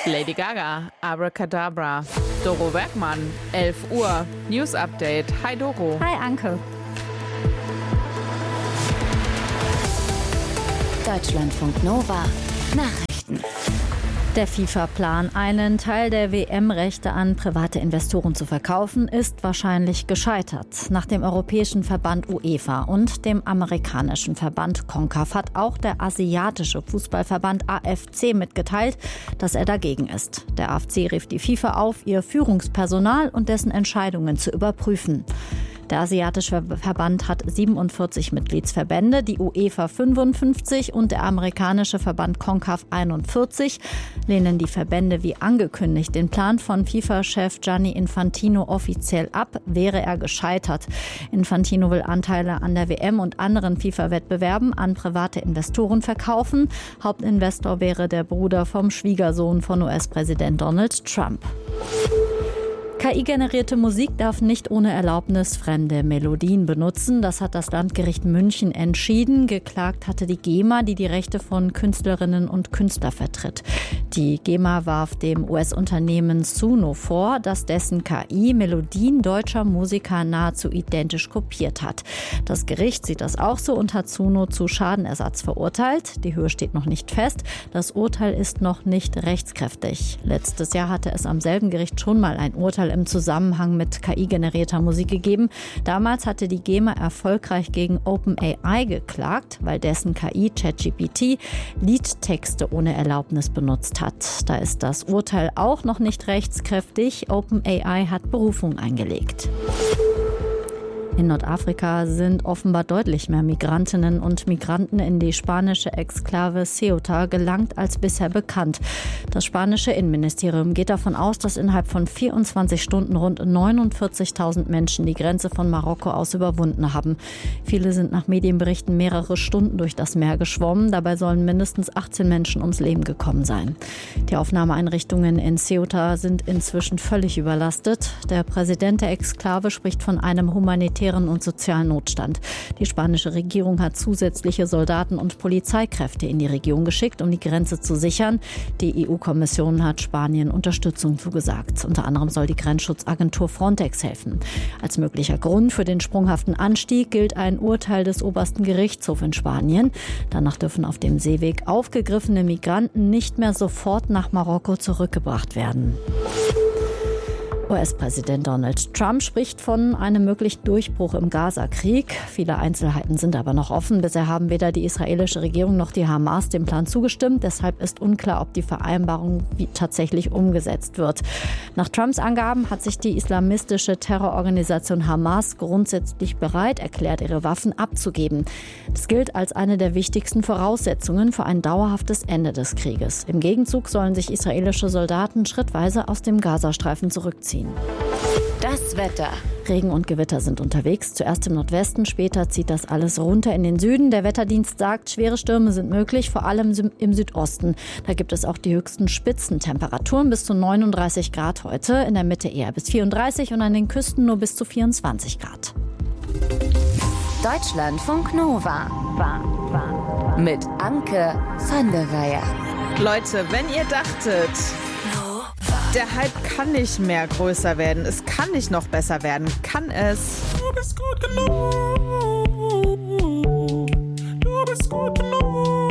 Lady Gaga, Abracadabra. Doro Bergmann, 11 Uhr, News Update. Hi Doro. Hi Anke. Deutschlandfunk Nova Nachrichten. Der FIFA-Plan, einen Teil der WM-Rechte an private Investoren zu verkaufen, ist wahrscheinlich gescheitert. Nach dem europäischen Verband UEFA und dem amerikanischen Verband CONCACAF hat auch der asiatische Fußballverband AFC mitgeteilt, dass er dagegen ist. Der AFC rief die FIFA auf, ihr Führungspersonal und dessen Entscheidungen zu überprüfen. Der asiatische Verband hat 47 Mitgliedsverbände, die UEFA 55 und der amerikanische Verband CONCACAF 41. Lehnen die Verbände wie angekündigt den Plan von FIFA-Chef Gianni Infantino offiziell ab, wäre er gescheitert. Infantino will Anteile an der WM und anderen FIFA-Wettbewerben an private Investoren verkaufen. Hauptinvestor wäre der Bruder vom Schwiegersohn von US-Präsident Donald Trump. KI-generierte Musik darf nicht ohne Erlaubnis fremde Melodien benutzen. Das hat das Landgericht München entschieden. Geklagt hatte die GEMA, die die Rechte von Künstlerinnen und Künstlern vertritt. Die GEMA warf dem US-Unternehmen Suno vor, dass dessen KI Melodien deutscher Musiker nahezu identisch kopiert hat. Das Gericht sieht das auch so und hat Suno zu Schadenersatz verurteilt. Die Höhe steht noch nicht fest. Das Urteil ist noch nicht rechtskräftig. Letztes Jahr hatte es am selben Gericht schon mal ein Urteil im Zusammenhang mit KI-generierter Musik gegeben. Damals hatte die GEMA erfolgreich gegen OpenAI geklagt, weil dessen KI ChatGPT Liedtexte ohne Erlaubnis benutzt hat. Da ist das Urteil auch noch nicht rechtskräftig. OpenAI hat Berufung eingelegt. In Nordafrika sind offenbar deutlich mehr Migrantinnen und Migranten in die spanische Exklave Ceuta gelangt als bisher bekannt. Das spanische Innenministerium geht davon aus, dass innerhalb von 24 Stunden rund 49.000 Menschen die Grenze von Marokko aus überwunden haben. Viele sind nach Medienberichten mehrere Stunden durch das Meer geschwommen. Dabei sollen mindestens 18 Menschen ums Leben gekommen sein. Die Aufnahmeeinrichtungen in Ceuta sind inzwischen völlig überlastet. Der Präsident der Exklave spricht von einem humanitären und sozialen Notstand. Die spanische Regierung hat zusätzliche Soldaten und Polizeikräfte in die Region geschickt, um die Grenze zu sichern. Die EU-Kommission hat Spanien Unterstützung zugesagt. Unter anderem soll die Grenzschutzagentur Frontex helfen. Als möglicher Grund für den sprunghaften Anstieg gilt ein Urteil des obersten Gerichtshofs in Spanien. Danach dürfen auf dem Seeweg aufgegriffene Migranten nicht mehr sofort nach Marokko zurückgebracht werden. US-Präsident Donald Trump spricht von einem möglichen Durchbruch im Gaza-Krieg. Viele Einzelheiten sind aber noch offen. Bisher haben weder die israelische Regierung noch die Hamas dem Plan zugestimmt. Deshalb ist unklar, ob die Vereinbarung tatsächlich umgesetzt wird. Nach Trumps Angaben hat sich die islamistische Terrororganisation Hamas grundsätzlich bereit erklärt, ihre Waffen abzugeben. Das gilt als eine der wichtigsten Voraussetzungen für ein dauerhaftes Ende des Krieges. Im Gegenzug sollen sich israelische Soldaten schrittweise aus dem Gazastreifen zurückziehen. Das Wetter. Regen und Gewitter sind unterwegs. Zuerst im Nordwesten, später zieht das alles runter in den Süden. Der Wetterdienst sagt, schwere Stürme sind möglich, vor allem im Südosten. Da gibt es auch die höchsten Spitzentemperaturen bis zu 39 Grad heute. In der Mitte eher bis 34 und an den Küsten nur bis zu 24 Grad. Deutschlandfunk Nova. Mit Anke van der Weyer. Leute, wenn ihr dachtet, der Hype kann nicht mehr größer werden, es kann nicht noch besser werden, kann es. Du bist gut genug. Du bist gut genug.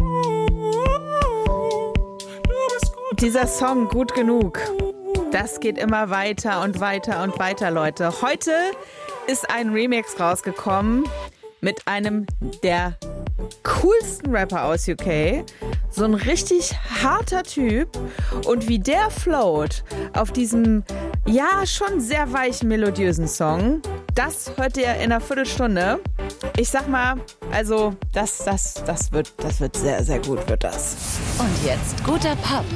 Du bist gut. Dieser Song, Gut genug, das geht immer weiter und weiter und weiter, Leute. Heute ist ein Remix rausgekommen mit einem der coolsten Rapper aus UK. So ein richtig harter Typ. Und wie der float auf diesem, ja, schon sehr weichen, melodiösen Song, das hört ihr in einer Viertelstunde. Ich sag mal, also, das wird sehr, sehr gut, wird das. Und jetzt guter Pop.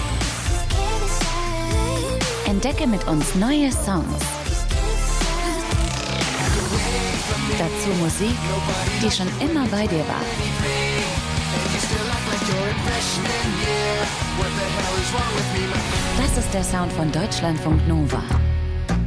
Entdecke mit uns neue Songs. Dazu Musik, die schon immer bei dir war. Das ist der Sound von Deutschlandfunk Nova.